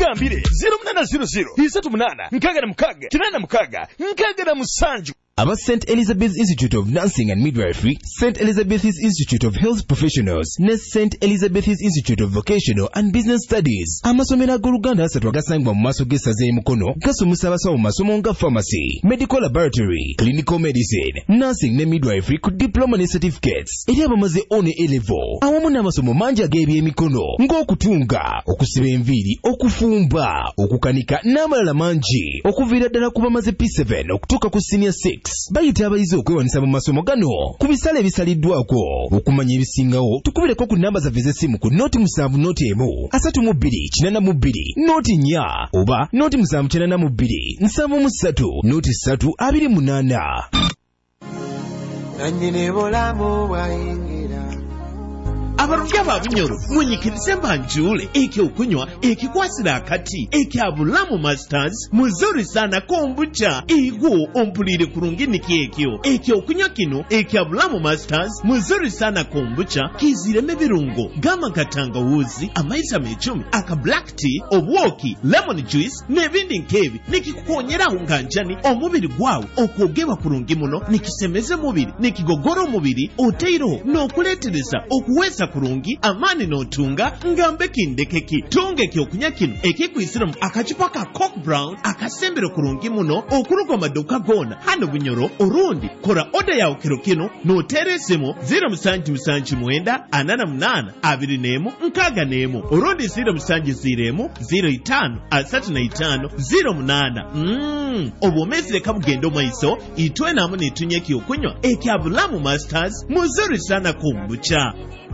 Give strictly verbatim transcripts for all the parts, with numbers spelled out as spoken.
Tugambire zero nine zero zero isatu munana nkagala mukaga kinana mukaga nkagala musanju. About Saint Elizabeth's Institute of Nursing and Midwifery, Saint Elizabeth's Institute of Health Professionals, ne Saint Elizabeth's Institute of Vocational and Business Studies. Amasomero g'Oluganda asatu agasangibwa mu maaso g'essaza y'Emukono gasomesa abasawo mu masomo nga pharmacy, medical laboratory, clinical medicine, nursing ne midwifery ku diploma ne certificates. Eri abamaze one A level. Awamu n'amasomo mangi ag'ebyemikono ng'okutunga, okusiba enviiri, okufumba, okukanika n'amalala mangi. Okuviira ddala ku bamaze P seven okutuuka ku senior six. Bayita abayizi okwewanisa mu masomo gano ku bisale ebisaliddwako. Okumanya ebisingawo tukubireko ku namba zaffe z'essimu ku noti musanvu noti emu asatu mu bbiri kinana mu bbiri noti nnya oba noti musanvu kinana mu bbiri nsanvu mu ssatu noti ssatu abiri munaana. Nanyine bolamu bwayingira abarungi ababunyoro munyikirize mbanjule ekyokunywa ekikwasira akati ekyabulamu masters muzuri sana kombucha igwo ompulire kurungi nikyekyo ekyokunywa kino ekyabulamu masters muzuri sana kombucha kizireme birungo gama katangawuzi amaisa mechumi aka black tea obwoki lemon juice nebindi nkebi nikikukonyeraho nganjani omubiri gwawe okwogerwa kurungi muno nikisemeze mubiri nikigogora omubiri oteiroho n'okuletereza okuweza kurungi amani notunga ngambe kindekeki tunge kyokunya kino ekikwisira mu akacupa ka Coke Brown akasembero kurungi muno okuruga maduka gona hano bunyoro urundi kora oda ya okero kino noteresemo zero musanji musanji mwenda anana munana abiri nemo nkaga nemo urundi zero musanji ziremo zero itano asatu na itano zero munana mmm obomezire kabugendo maiso itwe namu nitunye kyokunywa ekyabulamu masters muzuri sana kombucha.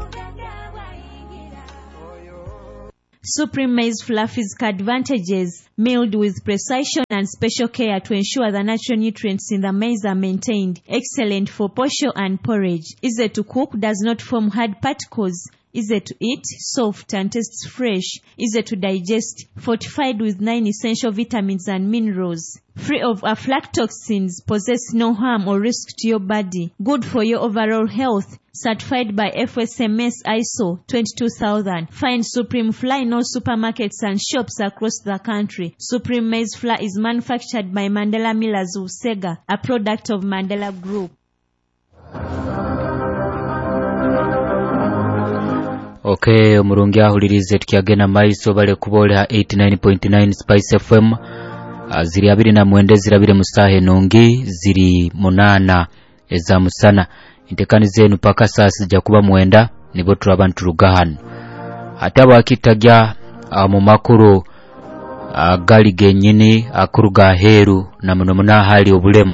Supreme maize flour physical advantages, milled with precision and special care to ensure the natural nutrients in the maize are maintained. Excellent for posho and porridge. Easy to cook, does not form hard particles. Easy to eat, soft and tastes fresh. Easy to digest, fortified with nine essential vitamins and minerals. Free of aflatoxins, possess no harm or risk to your body. Good for your overall health. Certified by F S M S I S O twenty-two thousand. Find Supreme Flour in all supermarkets and shops across the country. Supreme maize flour is manufactured by Mandela Millers Usega, a product of Mandela Group. Okay, omurungi ahulirize tukyagenda maiso bale kubola eighty-nine point nine Spice F M. Uh, ziri abiri na mwende zirabire musahe nongi ziri munana eza musana intekani zenu paka sasa zija kuba mwenda nibo turabantu rugahano ataba akitajya uh, mu makuru uh, gali genyini akuruga heru na muno muna hali obulemu.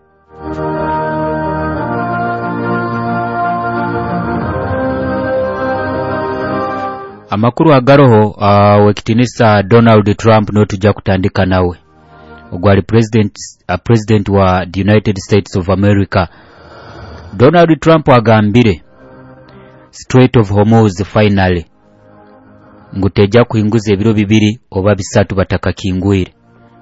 Amakuru agaroho uh, wekitinisa Donald Trump no tujja kutandika nawe ogwali president a uh, president wa the United States of America. Donald Trump agambire Strait of Hormuz finally nguteja kuinguza ebiro bibiri oba bisatu bataka kingwire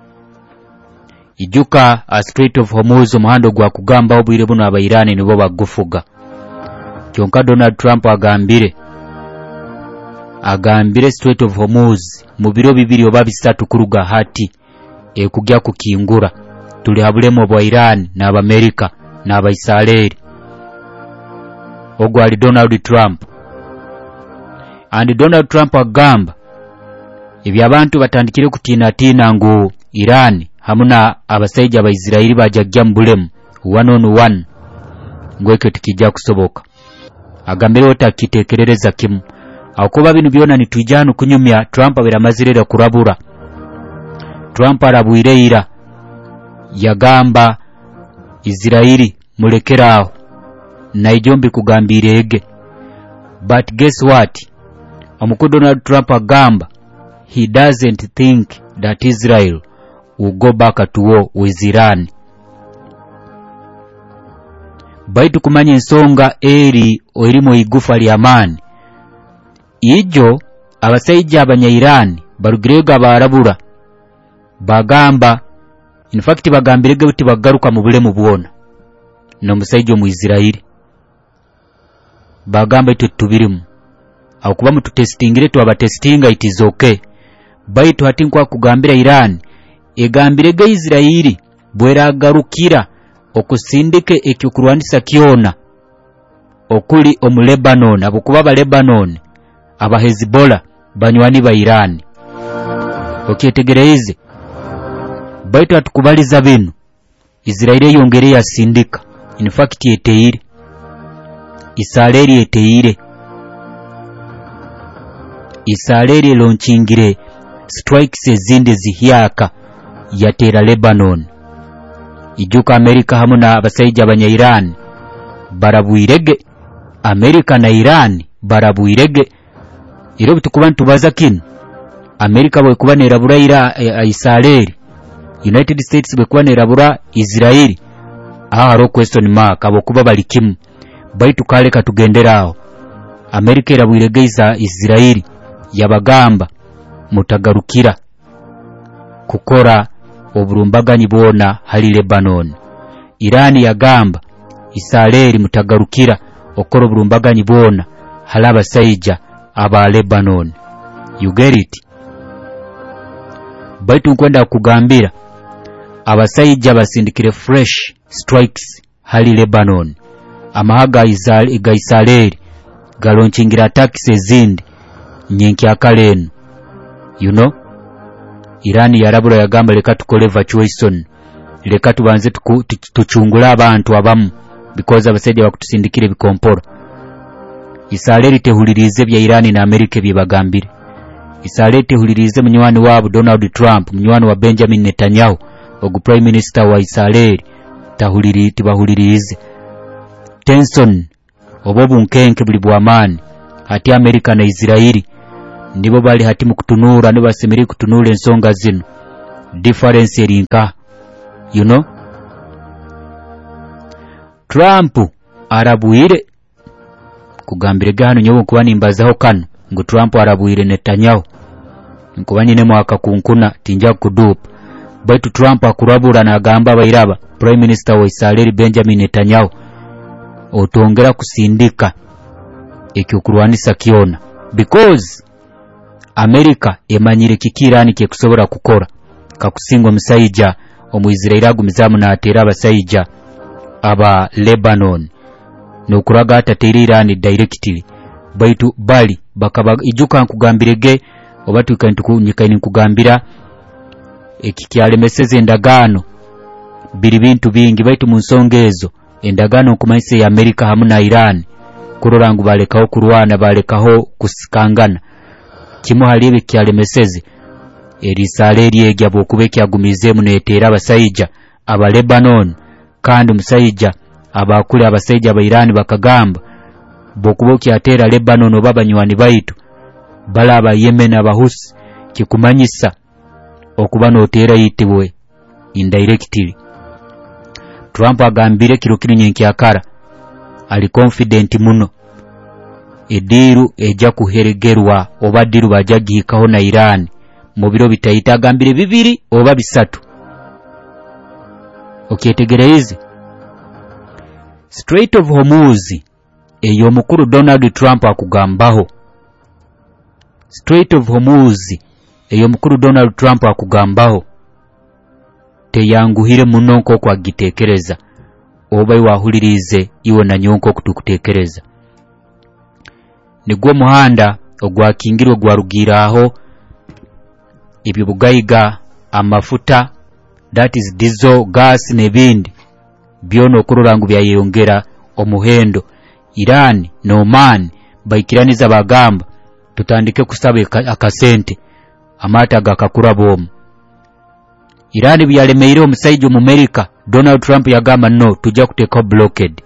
ijuka a Strait of Hormuz omuhando gwa kugamba obwire buno abayirani nibo bagufuga kyonka Donald Trump agambire agambire Strait of Hormuz mu biro bibiri oba bisatu kuruga hati ekugya kukingura tuli habulemo bwa Iran na Amerika na Abaisraeli ogwali Donald Trump. And Donald Trump agamba ibya abantu batandikire kutina tina ngo Iran hamuna abasaija aba Israeli bajagya mbulemu one on one ngweke tukijja kusoboka agambire otakitekerereza kimu akuba binu byona nitujanu kunyumya Trump abera mazirera kurabura. Trump arabuireira yagamba Israeli mulekeraho na ijombi kugambire ege. But guess what? Omuku Donald Trump agamba he doesn't think that Israel will go back to war with Iran. Baitu kumanya ensonga eri oirimo igufa lyamani ijo abasaija abanya Iran barugirega barabura bagamba in fact bagambirege buti bagaruka mu bulemu bwona no musaija mu Israeli bagamba ito tubirimu akuba mu testingire to aba testinga it is okay baitu hati nkwa kugambira Iran egambire ga Israeli bweragarukira okusindike ekyokurwanisa kyona okuli omu Lebanon abokuba aba Lebanon aba Hezbollah banywani ba Iran okyetegereze baitu atukubaliza bino Israeli yongere yasindika in fact yeteire Israeli yeteire Israeli launchingire strikes ezinde zihyaka yatera Lebanon ijuka Amerika hamuna abasaija abanya Iran barabuirege Amerika na Iran barabuirege iro bitukubantu baza kino Amerika bwe kuba nerabura ira e, Israeli United States bwe kuba nerabura Israeli aha ro question mark abo kuba bali kimu baitu kale katugenderaho Amerika erabuirege isa Israeli yabagamba mutagarukira kukora oburumbaganyi bona hali Lebanon Iran yagamba Israeli mutagarukira okora oburumbaganyi bona halaba saija aba Lebanon you get it baitu kwenda kugambira abasaija basindikire fresh strikes hali Lebanon amahaga Israeli ga Israeli galonchingira attacks ezindi nyenki akaleno you know Iran yarabura yagamba leka tukole evacuation leka tubanze tuchungula abantu abamu because abasaija bakutusindikire bikompora Israeli tehulirize bya Iran na Amerika byebagambire Israeli tehulirize munywani wabo Donald Trump munywani wa Benjamin Netanyahu ogu prime minister wa Israeli tahuliri tibahulirize tension obobu nkenke buli bwamani hati Amerika na Israeli nibo bali hati mukutunura nibo basemeri kutunura ensonga zino difference erinka you know Trump arabuire kugambire gano nyobo kuba nimbazaho kano ngo Trump arabuire Netanyahu nkubanyine mwaka kunkuna tinja kudupa baitu Trump akurabura na gamba bayiraba prime minister wa Israeli Benjamin Netanyahu otongera kusindika ekyokurwanisa kiona because America emanyire kikirani kye kusobora kukora kakusingwa musaija omuisraeli agumizamu na atera abasaija aba Lebanon no kuraga atatera Iran directly baitu bali bakaba ijuka nkugambirege obatu kantu nyikaini nkugambira ekikyale meseze endagano biri bintu bingi baitu munsongezo endagano kumaise ya America hamu na Iran kurorangu balekaho kurwana balekaho kusikangana kimo halibe kyale meseze erisaleri egyabo kubekya gumize munetera abasaija aba Lebanon kandi musaija abakule abasaija aba Iran bakagamba bokuboki atera Lebanon obabanywani baitu bala aba Yemen abahusi kikumanyisa okubano otera yitibwe indirectly Trump agambire kiro kiri nyenki akara ali confident muno ediru eja kuheregerwa obadiru bajagikaho na Iran mu biro bitayita agambire bibiri oba bisatu okyetegereze Strait of Hormuz eyo mukuru Donald Trump akugambaho Strait of Hormuz eyo mukuru Donald Trump akugambaho teyanguhire munonko kwa gitekereza obai wahulirize iwo na nyonko kutukutekereza nigwo muhanda ogwakingirwe gwarugiraho ibyo bugayiga amafuta that is diesel gas nebindi byono kururangu byayongera omuhendo Iran no Oman baikiraniza bagamba tutandike kusaba akasente amata gakakura bomu Iran byalemeire omusaija mu America Donald Trump yagamba no tujja kuteka blockade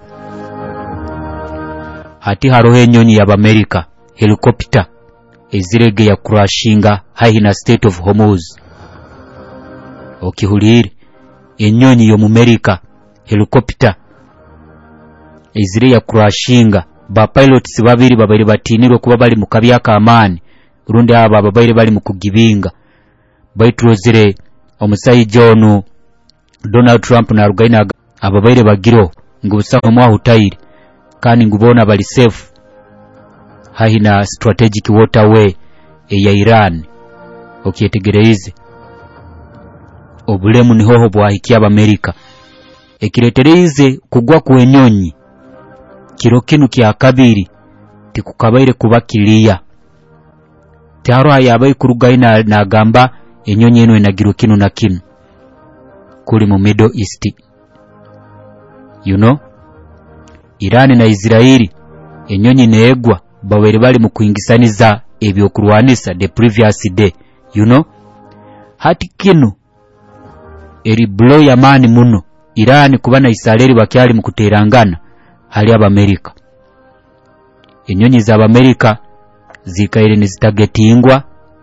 hati harohe enyonyi ya America helicopter ezirege ya crashinga hahi na State of Hormuz okihulire enyonyi yo mu America helicopter ezire ya crashinga ba pilots babiri babiri batiniro kuba bali mu kabyaka amani rundi aba babaire bali mu kugibinga baitrozire omusaija ono Donald Trump na rugaina ababaire bagiro ngubusaka mwa hutairi kandi ngubona bali safe hahi na strategic waterway e ya Iran okyetegereze obulemu nihoho bwahikia Amerika ekiretereze kugwa ku enyonyi kiro kinu kya kabiri tikukabaire kuba kiliya taro ayabaye kurugaina na gamba enyonyi eno enagiro kinu na kinu kuli mu Middle East. You know, Iran na Israeli enyonyi neegwa bawere bali mu kuingisaniza ebyo kurwanisa the previous day. You know, hati kinu eri blow ya mani muno Iran kuba na Israeli bakyali mu kuterangana hali aba Amerika. Enyonyi za Amerika zikaire nizitagetingwa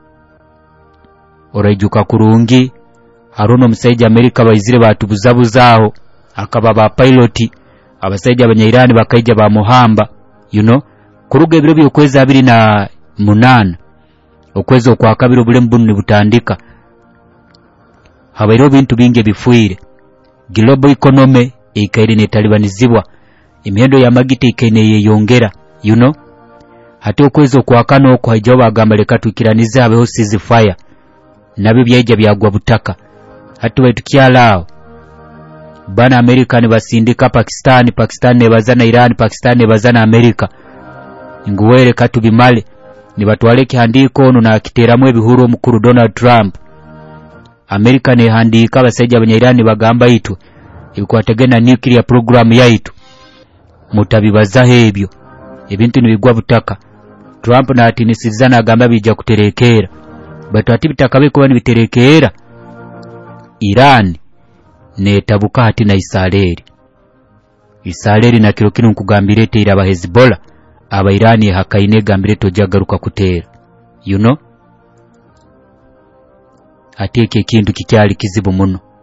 orajuka kurungi haruno musaija Amerika bayizire batubuzabuzaho akaba ba pilot abasaija abanyirani bakaija ba muhamba. You know, kuruga ebiro byokweza abiri na munana okweza kwa kabiri obulemu bunni butandika habairo bintu binge bifuire global economy ikaire netalibanizibwa imendo ya magiti ikaine yeyongera. You know, hati okweza kwa kano kwa hijoba agamba leka tukiranize abeho ceasefire nabyo byaija byagwa butaka hati wetukyalao bana Amerika ne basindika Pakistan, Pakistan ne bazana Iran, Pakistan ne bazana Amerika nguwere katubimale ni batwale kihandiko ono na kiteramu ebihuru omukuru Donald Trump. Amerika ne handika abasaija abanya Iran bagamba itu ikwategena nuclear program yaitu mutabibaza hebyo ebintu nibigwa butaka. Trump na atinisizana agamba bija kuterekera batu ati bitakabe kuba nibiterekera Iran ne tabuka hati na Israeli. Israeli na kiro kinu nkugambire tera aba Hezbollah aba Irani hakaine gambire tojagaruka kutera. You know, ateke kintu kikyali kizibu muno.